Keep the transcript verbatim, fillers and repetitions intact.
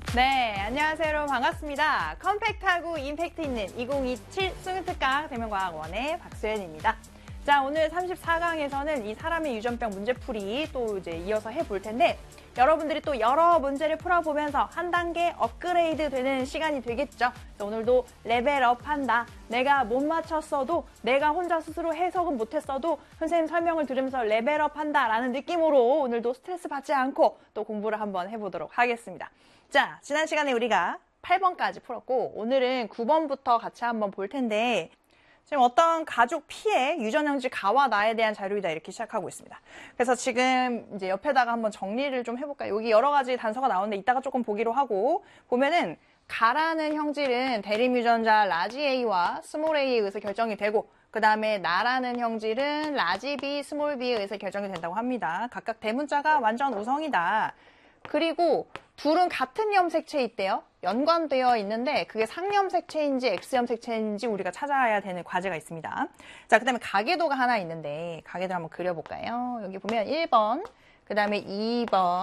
네, 안녕하세요 여러분 반갑습니다. 컴팩트하고 임팩트 있는 이천이십칠 수능특강 대명과학원의 박수연입니다. 자, 오늘 삼십사 강에서는 이 사람의 유전병 문제풀이 또 이제 이어서 해볼 텐데 여러분들이 또 여러 문제를 풀어보면서 한 단계 업그레이드 되는 시간이 되겠죠. 그래서 오늘도 레벨업 한다. 내가 못 맞췄어도 내가 혼자 스스로 해석은 못했어도 선생님 설명을 들으면서 레벨업 한다라는 느낌으로 오늘도 스트레스 받지 않고 또 공부를 한번 해보도록 하겠습니다. 자, 지난 시간에 우리가 팔 번까지 풀었고 오늘은 구 번부터 같이 한번 볼 텐데 지금 어떤 가족 피해 유전형질 가와 나에 대한 자료이다 이렇게 시작하고 있습니다. 그래서 지금 이제 옆에다가 한번 정리를 좀 해볼까요? 여기 여러 가지 단서가 나오는데 이따가 조금 보기로 하고 보면은 가라는 형질은 대립 유전자 라지 A와 스몰 A에 의해서 결정이 되고 그 다음에 나라는 형질은 라지 B, 스몰 B에 의해서 결정이 된다고 합니다. 각각 대문자가 완전 우성이다. 그리고 둘은 같은 염색체에 있대요. 연관되어 있는데 그게 상염색체인지 X염색체인지 우리가 찾아야 되는 과제가 있습니다. 자, 그 다음에 가계도가 하나 있는데 가계도 한번 그려볼까요? 여기 보면 일 번, 그 다음에 이 번,